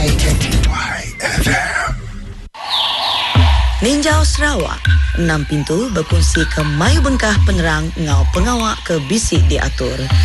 YFM. Ninja Sarawak 6 pintu berkongsi ke Mayu Bengkah penerang ngau pengawak ke bisik diatur.